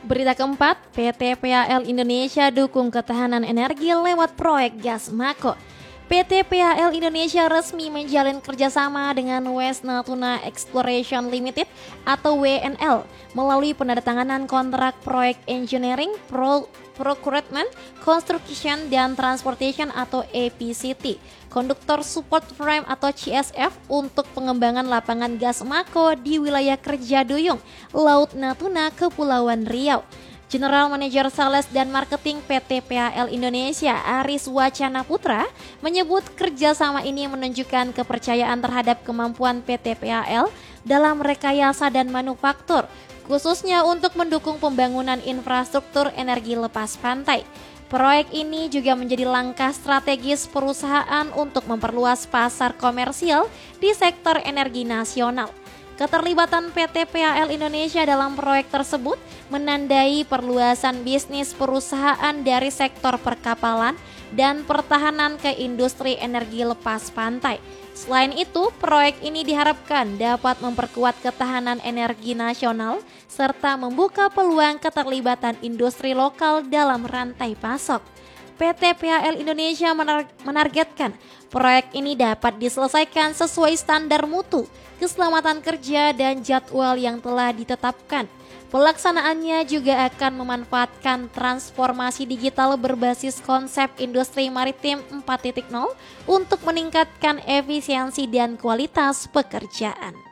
Berita keempat, PT PAL Indonesia dukung ketahanan energi lewat proyek gas Mako. PT PAL Indonesia resmi menjalin kerjasama dengan West Natuna Exploration Limited atau WNL melalui penandatanganan kontrak proyek engineering, procurement, construction, dan transportation atau EPCT, Conductor Support Frame atau CSF untuk pengembangan lapangan gas Mako di wilayah Kerja Duyung, Laut Natuna, Kepulauan Riau. General Manager Sales dan Marketing PT PAL Indonesia Aris Wacana Putra menyebut kerjasama ini menunjukkan kepercayaan terhadap kemampuan PT PAL dalam rekayasa dan manufaktur, khususnya untuk mendukung pembangunan infrastruktur energi lepas pantai. Proyek ini juga menjadi langkah strategis perusahaan untuk memperluas pasar komersial di sektor energi nasional. Keterlibatan PT PAL Indonesia dalam proyek tersebut menandai perluasan bisnis perusahaan dari sektor perkapalan dan pertahanan ke industri energi lepas pantai. Selain itu, proyek ini diharapkan dapat memperkuat ketahanan energi nasional serta membuka peluang keterlibatan industri lokal dalam rantai pasok. PT PAL Indonesia menargetkan proyek ini dapat diselesaikan sesuai standar mutu, keselamatan kerja, dan jadwal yang telah ditetapkan. Pelaksanaannya juga akan memanfaatkan transformasi digital berbasis konsep industri maritim 4.0 untuk meningkatkan efisiensi dan kualitas pekerjaan.